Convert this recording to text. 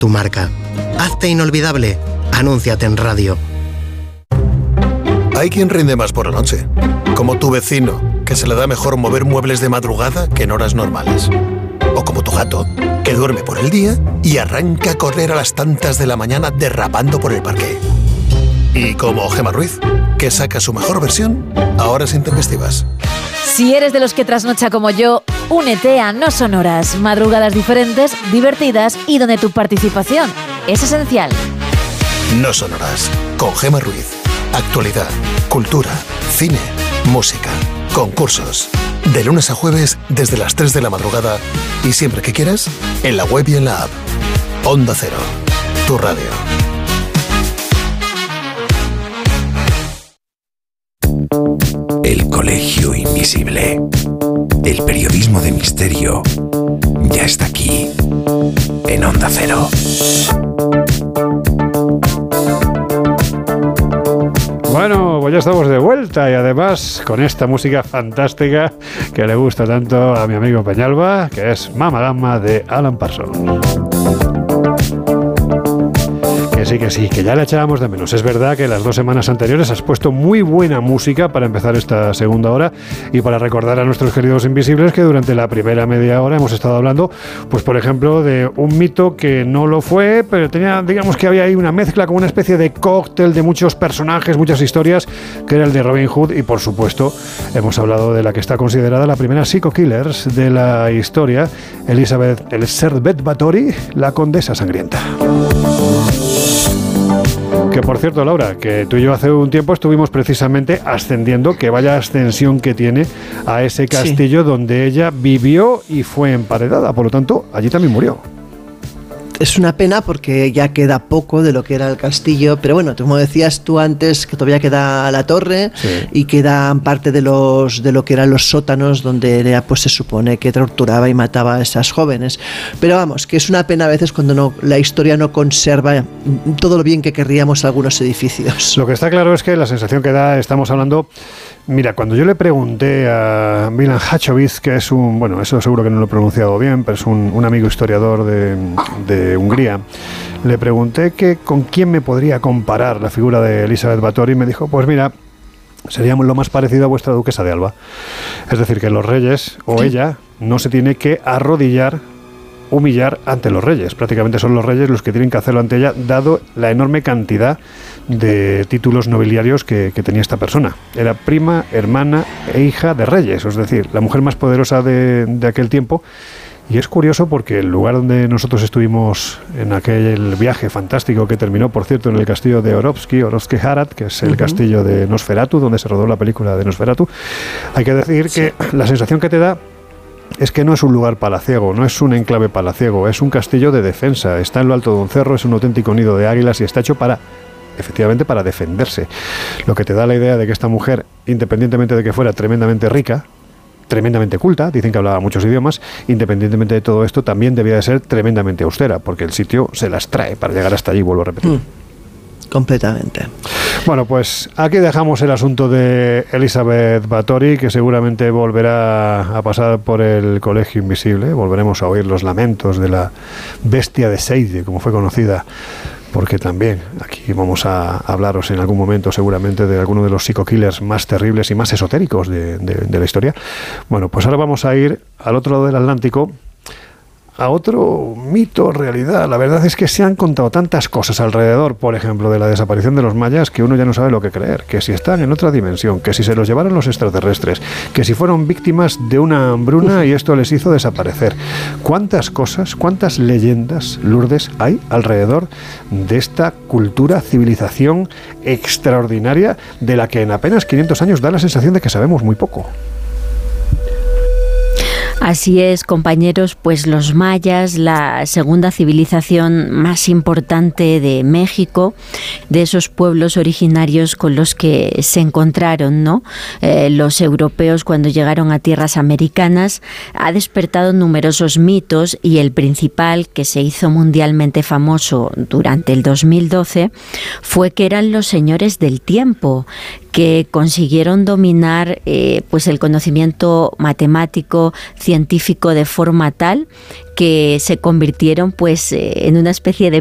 tu marca. Hazte inolvidable. Anúnciate en radio. Hay quien rinde más por la noche, como tu vecino, que se le da mejor mover muebles de madrugada que en horas normales. O como tu gato, que duerme por el día y arranca a correr a las tantas de la mañana derrapando por el parque. Y como Gemma Ruiz, que saca su mejor versión a horas intempestivas. Si eres de los que trasnocha como yo, únete a No Son Horas, madrugadas diferentes, divertidas y donde tu participación es esencial. No Son Horas, con Gemma Ruiz. Actualidad, cultura, cine, música, concursos. De lunes a jueves desde las 3 de la madrugada y siempre que quieras, en la web y en la app. Onda Cero, tu radio. El Colegio Invisible. El periodismo de misterio ya está aquí, en Onda Cero. Bueno, pues ya estamos de vuelta y además con esta música fantástica que le gusta tanto a mi amigo Peñalba, que es Mama Gama de Alan Parsons. Que sí, que ya le echábamos de menos. Es verdad que las 2 semanas anteriores has puesto muy buena música para empezar esta segunda hora y para recordar a nuestros queridos invisibles que durante la primera media hora hemos estado hablando, pues por ejemplo, de un mito que no lo fue, pero tenía, digamos que había ahí una mezcla, como una especie de cóctel de muchos personajes, muchas historias, que era el de Robin Hood, y por supuesto hemos hablado de la que está considerada la primera psycho-killers de la historia, Elizabeth Bathory, la condesa sangrienta. Que por cierto, Laura, que tú y yo hace un tiempo estuvimos precisamente ascendiendo, que vaya ascensión que tiene a ese castillo donde ella vivió y fue emparedada, por lo tanto, allí también murió. Es una pena porque ya queda poco de lo que era el castillo, pero bueno, como decías tú antes, que todavía queda la torre y quedan parte de lo que eran los sótanos donde ella, pues se supone que torturaba y mataba a esas jóvenes. Pero vamos, que es una pena a veces cuando la historia no conserva todo lo bien que querríamos algunos edificios. Lo que está claro es que la sensación que da, estamos hablando... Mira, cuando yo le pregunté a Milan Hachovic, que es bueno, eso seguro que no lo he pronunciado bien, pero es un amigo historiador de Hungría, le pregunté que con quién me podría comparar la figura de Elizabeth Bathory y me dijo, pues mira, seríamos lo más parecido a vuestra duquesa de Alba. Es decir, que los reyes o ella no se tiene que humillar ante los reyes. Prácticamente son los reyes los que tienen que hacerlo ante ella, dado la enorme cantidad de títulos nobiliarios que tenía esta persona. Era prima, hermana e hija de reyes, es decir, la mujer más poderosa de aquel tiempo. Y es curioso porque el lugar donde nosotros estuvimos en aquel viaje fantástico, que terminó, por cierto, en el castillo de Orovsky Harad, que es el castillo de Nosferatu, donde se rodó la película de Nosferatu, hay que decir que la sensación que te da es que no es un lugar palaciego, no es un enclave palaciego, es un castillo de defensa. Está en lo alto de un cerro, es un auténtico nido de águilas y está hecho efectivamente para defenderse. Lo que te da la idea de que esta mujer, independientemente de que fuera tremendamente rica, tremendamente culta, dicen que hablaba muchos idiomas, independientemente de todo esto, también debía de ser tremendamente austera, porque el sitio se las trae para llegar hasta allí, vuelvo a repetir. Completamente. Bueno, pues aquí dejamos el asunto de Elizabeth Bathory, que seguramente volverá a pasar por el Colegio Invisible. Volveremos a oír los lamentos de la bestia de Seide, como fue conocida, porque también aquí vamos a hablaros en algún momento seguramente de alguno de los psycho-killers más terribles y más esotéricos de la historia. Bueno, pues ahora vamos a ir al otro lado del Atlántico, a otro mito, realidad. La verdad es que se han contado tantas cosas alrededor, por ejemplo, de la desaparición de los mayas, que uno ya no sabe lo que creer. Que si están en otra dimensión, que si se los llevaron los extraterrestres, que si fueron víctimas de una hambruna y esto les hizo desaparecer. ¿Cuántas cosas, cuántas leyendas, Lourdes, hay alrededor de esta cultura, civilización extraordinaria de la que en apenas 500 años da la sensación de que sabemos muy poco? Así es, compañeros, pues los mayas, la segunda civilización más importante de México, de esos pueblos originarios con los que se encontraron, ¿no? Los europeos cuando llegaron a tierras americanas, ha despertado numerosos mitos y el principal, que se hizo mundialmente famoso durante el 2012, fue que eran los señores del tiempo, que consiguieron dominar pues el conocimiento matemático, científico científico de forma tal que se convirtieron pues en una especie de